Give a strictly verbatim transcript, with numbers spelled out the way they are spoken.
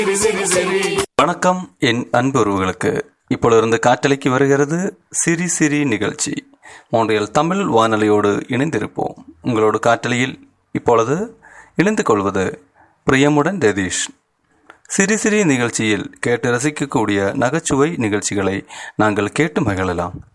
வணக்கம் என் அன்புறவுகளுக்கு. இப்பொழுது காற்றலைக்கு வருகிறது சிரி சிரி நிகழ்ச்சி. மோன்றியல் தமிழ் வானொலியோடு இணைந்திருப்போம். உங்களோடு காற்றலையில் இப்பொழுது இணைந்து கொள்வது பிரியமுடன் ரதீஷ். சிரி சிரி நிகழ்ச்சியில் கேட்டு ரசிக்கக்கூடிய நகைச்சுவை நிகழ்ச்சிகளை நாங்கள் கேட்டு மகிழலாம்.